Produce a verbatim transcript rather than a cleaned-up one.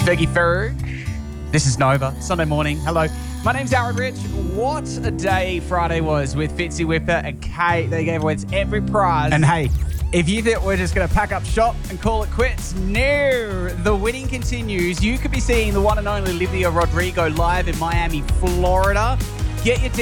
Fergie Ferg. This is Nova, Sunday morning. Hello. My name's Aaron Rich. What a day Friday was with Fitzy Whipper and Kate. They gave away every prize. And hey, if you think we're just going to pack up shop and call it quits, no. The winning continues. You could be seeing the one and only Olivia Rodrigo live in Miami, Florida. Get your